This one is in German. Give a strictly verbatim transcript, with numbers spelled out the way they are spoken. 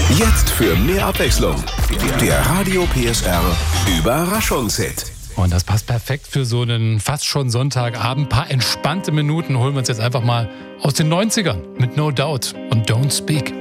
Jetzt für mehr Abwechslung. Der Radio P S R Überraschungshit. Und das passt perfekt für so einen fast schon Sonntagabend. Ein paar entspannte Minuten holen wir uns jetzt einfach mal aus den neunzigern mit No Doubt und Don't Speak.